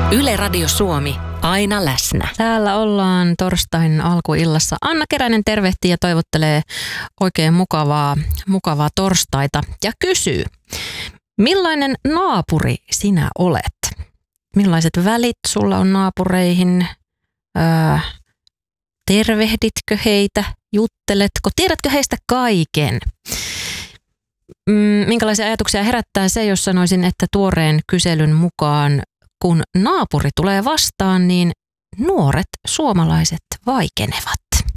Yle Radio Suomi, aina läsnä. Täällä ollaan torstain alkuillassa. Anna Keränen tervehtii ja toivottelee oikein mukavaa torstaita ja kysyy, millainen naapuri sinä olet? Millaiset välit sulla on naapureihin? Tervehditkö heitä? Jutteletko? Tiedätkö heistä kaiken? Minkälaisia ajatuksia herättää se, jos sanoisin, että tuoreen kyselyn mukaan kun naapuri tulee vastaan, niin nuoret suomalaiset vaikenevat.